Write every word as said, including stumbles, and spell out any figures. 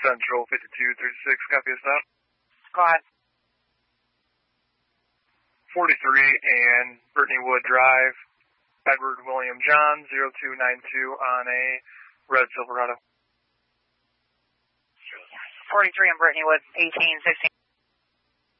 Central fifty-two thirty-six, copy a stop. Go ahead. forty-three and Brittany Wood Drive, Edward William John, zero two nine two on a red Silverado. forty-three and Brittany Wood, eighteen sixteen.